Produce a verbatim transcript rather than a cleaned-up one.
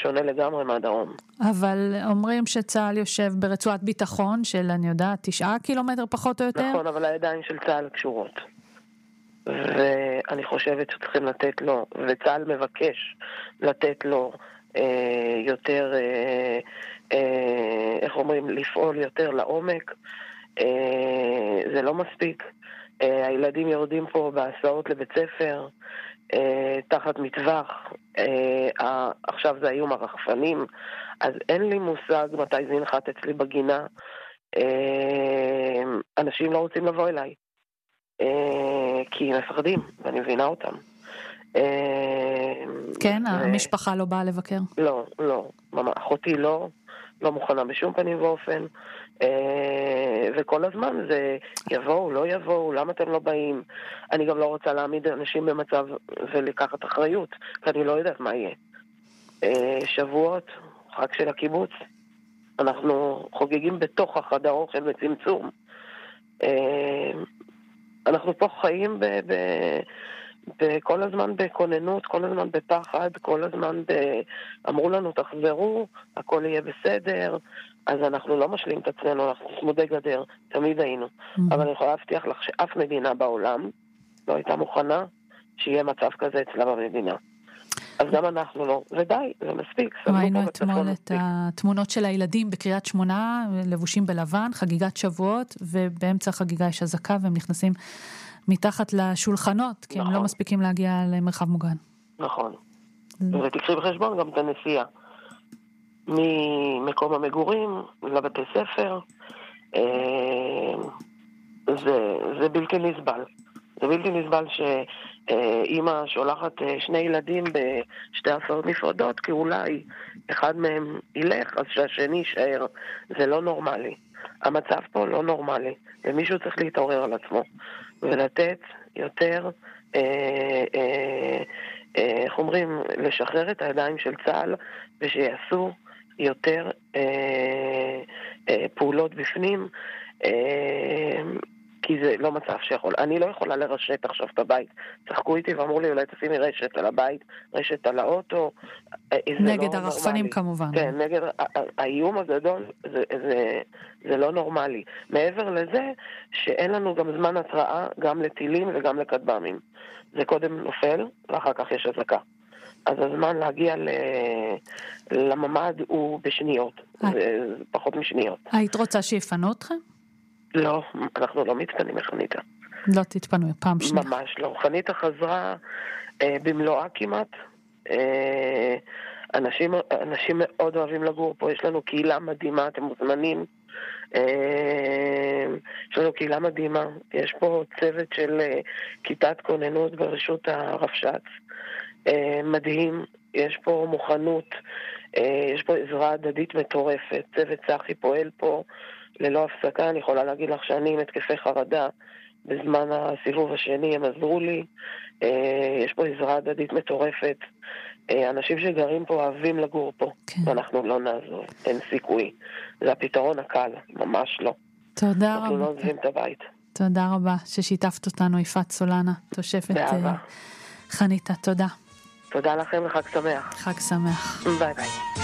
שונה לגמרי מהדרום. אבל אומרים שצה"ל יושב ברצועת ביטחון של, אני יודעת, תשעה קילומטר פחות או יותר? נכון, אבל הידיים של צה"ל קשורות. ואני חושבת שצריכים לתת לו, וצה"ל מבקש לתת לו אה, יותר, אה, אה, איך אומרים, לפעול יותר לעומק. אה, זה לא מספיק. אה, הילדים יורדים פה בהסעות לבית ספר, אה, תחת מטווח, אה, עכשיו זה איום הרחפנים, אז אין לי מושג מתי זה ינחת אצלי בגינה. אה, אנשים לא רוצים לבוא אליי. כי מפחדים, ואני מבינה אותם. כן, המשפחה לא באה לבקר? לא, לא. אחותי לא, לא מוכנה בשום פנים ואופן. וכל הזמן זה יבואו, לא יבואו, למה אתם לא באים? אני גם לא רוצה להעמיד אנשים במצב ולקחת אחריות, כי אני לא יודעת מה יהיה. שבועות, חג של הקיבוץ, אנחנו חוגגים בתוך החדר אוכל בצמצום. אנחנו פה חיים ב, ב, ב, כל הזמן בכוננות, כל הזמן בפחד, כל הזמן ב, אמרו לנו תחזרו, הכל יהיה בסדר, אז אנחנו לא משלים את עצמנו, אנחנו צמודי גדר, תמיד היינו. Mm-hmm. אבל אני יכולה להבטיח לך שאף מדינה בעולם לא הייתה מוכנה שיהיה מצב כזה אצלה במדינה. אז גם אנחנו לא, ודי, זה מספיק. ראינו אתמול את התמונות של הילדים בקריית שמונה, לבושים בלבן, חגיגת שבועות, ובאמצע החגיגה יש הזקה, והם נכנסים מתחת לשולחנות, כי הם לא מספיקים להגיע למרחב מוגן. נכון. ותקחי בחשבון גם את הנסיעה. ממקום המגורים לבתי ספר, זה בלתי נסבל. זה בלתי נסבל שאמא שולחת שני ילדים בשתי הסעות נפרדות, כי אולי אחד מהם ילך, אז שהשני יישאר. זה לא נורמלי. המצב פה לא נורמלי, ומישהו צריך להתעורר על עצמו, ולתת יותר, אה, אה, אה, איך אומרים, לשחרר את הידיים של צה"ל, ושיעשו יותר אה, אה, פעולות בפנים, אה, כי זה לא מצב שיכול. אני לא יכולה לרשת עכשיו את הבית. צחקו איתי ואמרו לי, אולי תשימי רשת על הבית, רשת על האוטו. נגד לא הרחפנים כמובן. כן, נגד האיום הגדול, זה, זה, זה לא נורמלי. מעבר לזה, שאין לנו גם זמן התראה, גם לטילים וגם לכדבמים. זה קודם נופל, ואחר כך יש הזקה. אז הזמן להגיע ל... לממד הוא בשניות. זה פחות משניות. היית רוצה שיפנו אתכם? לא, אנחנו לא מתפנים מחניתה. לא תתפנו, פעם שנייה. ממש לא. חניתה חזרה אה, במלואה כמעט. אה, אנשים, אנשים מאוד אוהבים לגור פה. יש לנו קהילה מדהימה, אתם מוזמנים. אה, יש לנו קהילה מדהימה. יש פה צוות של אה, כיתת כוננות ברשות הרבש"ץ. אה, מדהים. יש פה מוכנות. אה, יש פה עזרה הדדית מטורפת. צוות צחי פועל פה. ללא הפסקה. אני יכולה להגיד לך שאני עם התקפי חרדה בזמן הסיבוב השני, הם עזרו לי. יש פה עזרה הדדית מטורפת. אנשים שגרים פה אוהבים לגור פה, כן. ואנחנו לא נעזוב, אין סיכוי. זה הפתרון הקל, ממש לא. תודה אנחנו רבה. אנחנו לא עוזבים את הבית. תודה רבה ששיתפת אותנו, יפעת סולנה, תושבת באהבה. חניתה. תודה. תודה לכם וחג שמח. חג שמח. ביי ביי.